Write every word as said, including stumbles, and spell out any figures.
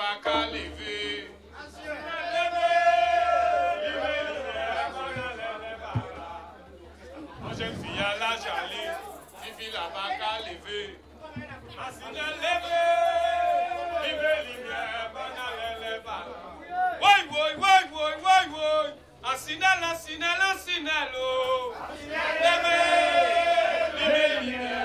pas qu'à lever. Ma jeune fille à la jalie, Fifi la pas qu'à lever. Asine levé, levé, lumière, banale, banale. Oui, oui, oui, oui, oui, oui. Asinel, asinel, asinel, oh. Levé, levé, lumière.